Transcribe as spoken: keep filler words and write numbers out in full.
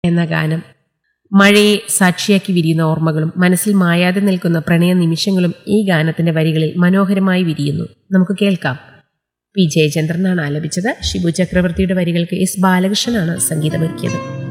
എന്ന ഗാനം. മഴയെ സാക്ഷിയാക്കി വിരിയുന്ന ഓർമ്മകളും മനസ്സിൽ മായാതെ നിൽക്കുന്ന പ്രണയ നിമിഷങ്ങളും ഈ ഗാനത്തിന്റെ വരികളിൽ മനോഹരമായി വിരിയുന്നു. നമുക്ക് കേൾക്കാം. പി ജയചന്ദ്രനാണ് ആലപിച്ചത്. ഷിബു ചക്രവർത്തിയുടെ വരികൾക്ക് എസ് ബാലകൃഷ്ണനാണ് സംഗീതമൊരുക്കിയത്.